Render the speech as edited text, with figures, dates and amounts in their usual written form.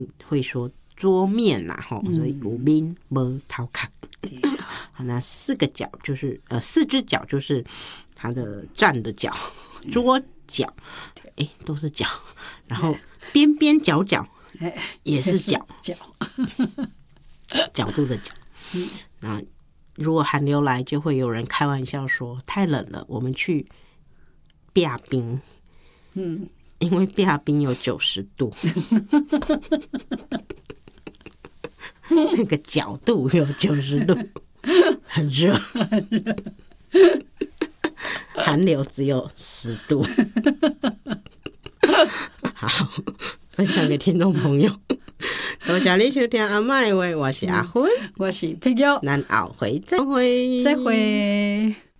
会说桌面呐，所以有面无头壳。好，那四个脚就是四只脚就是它的站的脚，桌脚，都是脚，然后边边角角也是角，角度的角。那如果寒流来，就会有人开玩笑说太冷了，我们去避冰。因为避冰有90度。那个角度有90度，很热。寒流只有10度。好，分享给听众朋友。多谢你收听阿嬷的话，我是阿芬， 我是佩娇， 咱后回再会。